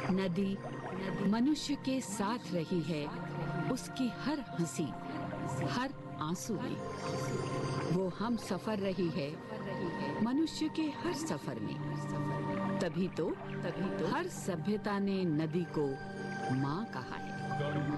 नदी मनुष्य के साथ रही है उसकी हर हंसी, हर आंसू में। वो हम सफर रही है मनुष्य के हर सफर में। तभी तो हर सभ्यता ने नदी को माँ कहा है।